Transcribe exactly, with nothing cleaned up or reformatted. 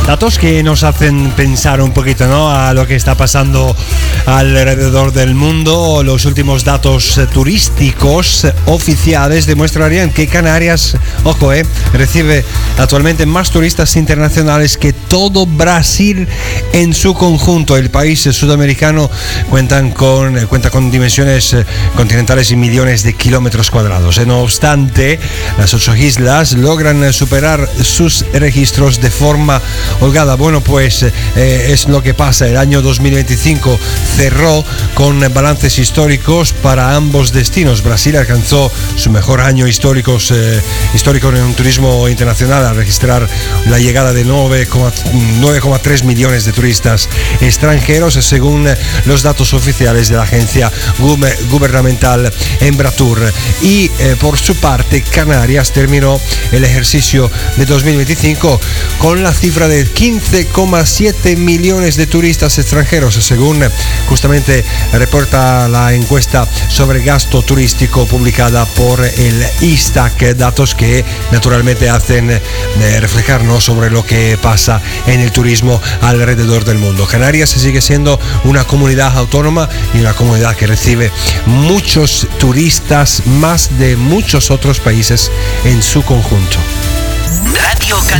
Datos que nos hacen pensar un poquito, ¿no?, a lo que está pasando alrededor del mundo. Los últimos datos turísticos oficiales demostrarían que Canarias, ojo, eh, recibe actualmente más turistas internacionales que todo Brasil en su conjunto. El país sudamericano cuentan con, cuenta con dimensiones continentales y millones de kilómetros cuadrados. No obstante, las ocho islas logran superar sus registros de forma holgada. Bueno, pues eh, es lo que pasa. El año dos mil veinticinco cerró con balances históricos para ambos destinos. Brasil alcanzó su mejor año histórico, eh, histórico en un turismo internacional, al registrar la llegada de nueve coma tres millones de turistas extranjeros, según los datos oficiales de la agencia gubernamental Embratur. Y eh, por su parte, Canarias terminó el ejercicio de dos mil veinticinco con la cifra de quince coma siete millones de turistas extranjeros, según justamente reporta la encuesta sobre gasto turístico publicada por el ISTAC, datos que naturalmente hacen eh, reflejarnos sobre lo que pasa en el turismo alrededor del mundo. Canarias sigue siendo una comunidad autónoma y una comunidad que recibe muchos turistas, más de muchos otros países en su conjunto. Radio